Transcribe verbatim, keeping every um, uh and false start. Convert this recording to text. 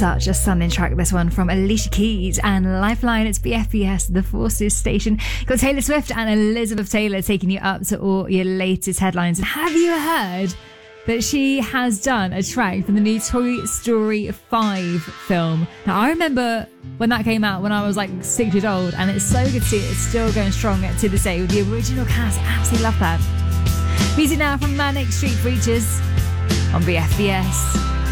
Such a stunning track, this one from Alicia Keys and Lifeline. It's B F B S, the Forces station. Got Taylor Swift and Elizabeth Taylor taking you up to all your latest headlines. And have you heard that she has done a track for the new Toy Story five film? Now, I remember when that came out when I was like six years old, and it's so good to see it. It's still going strong to this day with the original cast. I absolutely love that. Music now from Manic Street Preachers on B F B S.